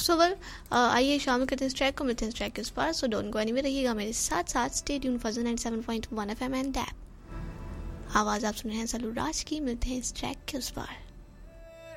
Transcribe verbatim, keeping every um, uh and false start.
So well, आइए शामिल करते हैं इस ट्रैक को, मिलते हैं इस ट्रैक के उस पार. सो डोंट गो एनीवेयर, रहिएगा मेरे साथ साथ. Stay tune for ninety seven point one FM and tap. आवाज़ आप सुन रहे हैं सलू राज की. मिलते हैं इस ट्रैक के उस पार.